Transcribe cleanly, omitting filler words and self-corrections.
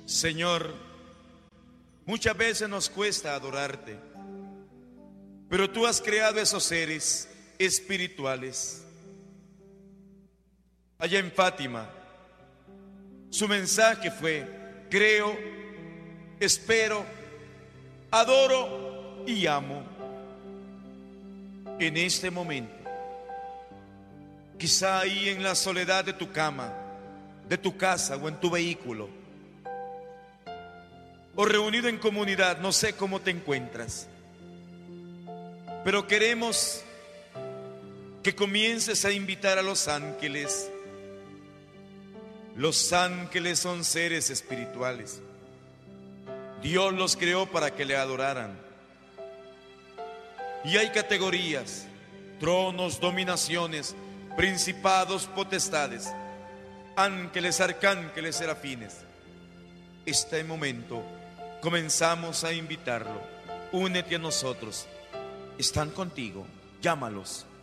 Señor, muchas veces nos cuesta adorarte, pero tú has creado esos seres espirituales. Allá en Fátima, su mensaje fue: creo, espero, adoro y amo. En este momento, quizá ahí en la soledad de tu cama, de tu casa o en tu vehículo, o reunido en comunidad, no sé cómo te encuentras, pero queremos que comiences a invitar a los ángeles. Los ángeles son seres espirituales. Dios los creó para que le adoraran. Y hay categorías: tronos, dominaciones, principados, potestades, ángeles, arcángeles, serafines. Este momento comenzamos a invitarlo. Únete a nosotros. Están contigo, llámalos.